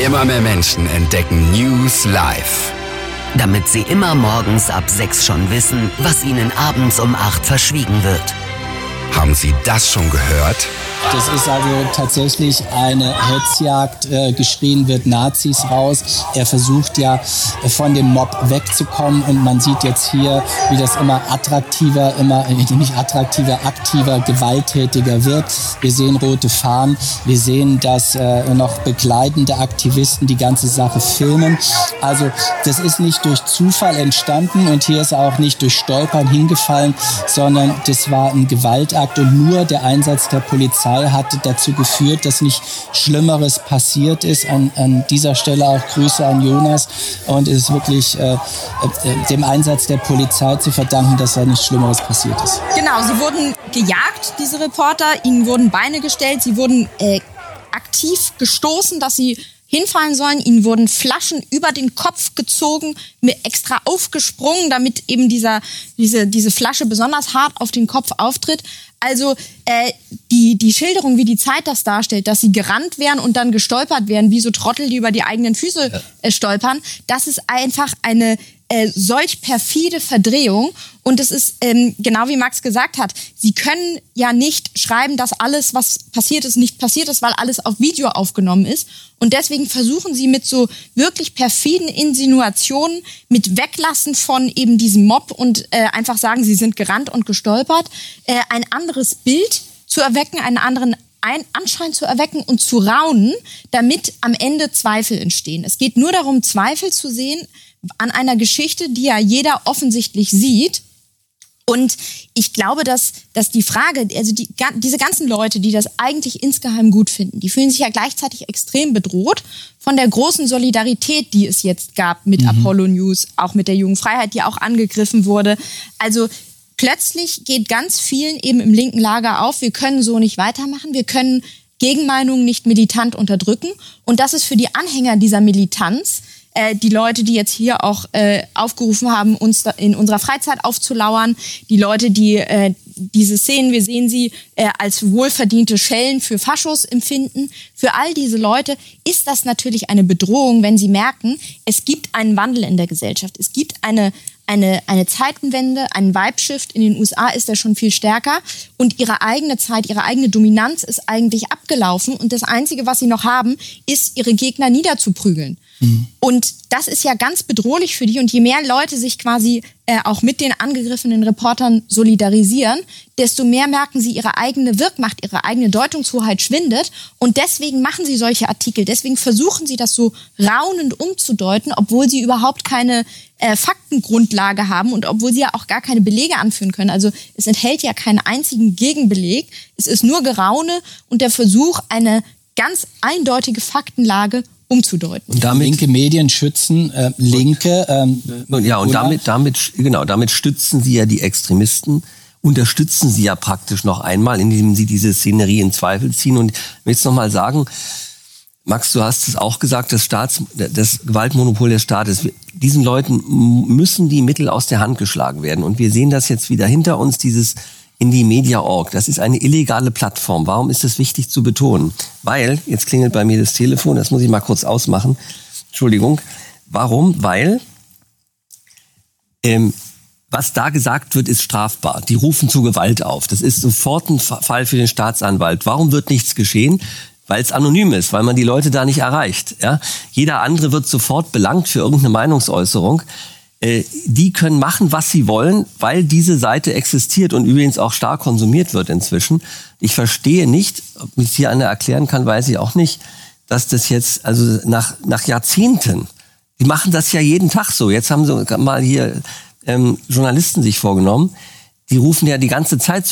Immer mehr Menschen entdecken News live. Damit sie immer morgens ab 6 schon wissen, was ihnen abends um 8 verschwiegen wird. Haben Sie das schon gehört? Das ist also tatsächlich eine Hetzjagd. Geschrien wird Nazis raus. Er versucht ja von dem Mob wegzukommen und man sieht jetzt hier, wie das immer attraktiver, aktiver, gewalttätiger wird. Wir sehen rote Fahnen. Wir sehen, dass noch begleitende Aktivisten die ganze Sache filmen. Also das ist nicht durch Zufall entstanden und hier ist er auch nicht durch Stolpern hingefallen, sondern das war ein Gewaltakt und nur der Einsatz der Polizei hat dazu geführt, dass nicht Schlimmeres passiert ist. An dieser Stelle auch Grüße an Jonas. Und es ist wirklich dem Einsatz der Polizei zu verdanken, dass da nichts Schlimmeres passiert ist. Genau, sie wurden gejagt, diese Reporter. Ihnen wurden Beine gestellt. Sie wurden aktiv gestoßen, dass sie hinfallen sollen. Ihnen wurden Flaschen über den Kopf gezogen, extra aufgesprungen, damit eben diese Flasche besonders hart auf den Kopf auftritt. Also die Schilderung, wie die Zeit das darstellt, dass sie gerannt wären und dann gestolpert wären, wie so Trottel, die über die eigenen Füße stolpern, das ist einfach eine solch perfide Verdrehung. Und es ist, genau wie Max gesagt hat, sie können ja nicht schreiben, dass alles, was passiert ist, nicht passiert ist, weil alles auf Video aufgenommen ist. Und deswegen versuchen sie mit so wirklich perfiden Insinuationen, mit Weglassen von eben diesem Mob und einfach sagen, sie sind gerannt und gestolpert, ein anderes Bild zu erwecken, einen anderen Anschein zu erwecken und zu raunen, damit am Ende Zweifel entstehen. Es geht nur darum, Zweifel zu sehen an einer Geschichte, die ja jeder offensichtlich sieht. Und ich glaube, dass die Frage, also diese ganzen Leute, die das eigentlich insgeheim gut finden, die fühlen sich ja gleichzeitig extrem bedroht von der großen Solidarität, die es jetzt gab mit Apollo News, auch mit der Jungen Freiheit, die auch angegriffen wurde. Also plötzlich geht ganz vielen eben im linken Lager auf, wir können so nicht weitermachen, wir können Gegenmeinungen nicht militant unterdrücken. Und das ist für die Anhänger dieser Militanz, die Leute, die jetzt hier auch aufgerufen haben, uns in unserer Freizeit aufzulauern, die Leute, die diese Szenen, wir sehen sie, als wohlverdiente Schellen für Faschos empfinden. Für all diese Leute ist das natürlich eine Bedrohung, wenn sie merken, es gibt einen Wandel in der Gesellschaft. Es gibt eine Zeitenwende, einen Vibe-Shift. In den USA ist er schon viel stärker. Und ihre eigene Zeit, ihre eigene Dominanz ist eigentlich abgelaufen. Und das Einzige, was sie noch haben, ist, ihre Gegner niederzuprügeln. Und das ist ja ganz bedrohlich für die. Und je mehr Leute sich quasi auch mit den angegriffenen Reportern solidarisieren, desto mehr merken sie, ihre eigene Wirkmacht, ihre eigene Deutungshoheit schwindet. Und deswegen machen sie solche Artikel. Deswegen versuchen sie das so raunend umzudeuten, obwohl sie überhaupt keine Faktengrundlage haben und obwohl sie ja auch gar keine Belege anführen können. Also es enthält ja keinen einzigen Gegenbeleg. Es ist nur Geraune und der Versuch, eine ganz eindeutige Faktenlage umzudeuten. Und damit linke Medien schützen Linke. Damit stützen sie ja die Extremisten, unterstützen sie ja praktisch noch einmal, indem sie diese Szenerie in Zweifel ziehen. Und ich will jetzt noch mal sagen, Max, du hast es auch gesagt, das Gewaltmonopol des Staates. Diesen Leuten müssen die Mittel aus der Hand geschlagen werden. Und wir sehen das jetzt wieder hinter uns, dieses Indymedia.org. Das ist eine illegale Plattform. Warum ist das wichtig zu betonen? Weil, jetzt klingelt bei mir das Telefon, das muss ich mal kurz ausmachen. Entschuldigung. Warum? Weil was da gesagt wird, ist strafbar. Die rufen zu Gewalt auf. Das ist sofort ein Fall für den Staatsanwalt. Warum wird nichts geschehen? Weil es anonym ist, weil man die Leute da nicht erreicht. Ja? Jeder andere wird sofort belangt für irgendeine Meinungsäußerung. Die können machen, was sie wollen, weil diese Seite existiert und übrigens auch stark konsumiert wird inzwischen. Ich verstehe nicht, ob mich hier einer erklären kann, weiß ich auch nicht, dass das jetzt, also nach Jahrzehnten, die machen das ja jeden Tag so. Jetzt haben sie mal hier Journalisten sich vorgenommen, die rufen ja die ganze Zeit